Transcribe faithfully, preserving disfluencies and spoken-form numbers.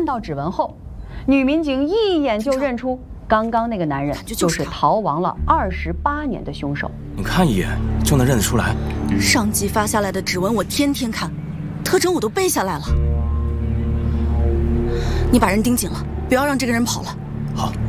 看到指纹后，女民警一眼就认出刚刚那个男人就是逃亡了二十八年的凶手。 你看一眼就能认得出来？ 上级发下来的指纹我天天看，特征我都背下来了。你把人盯紧了，不要让这个人跑了。 好。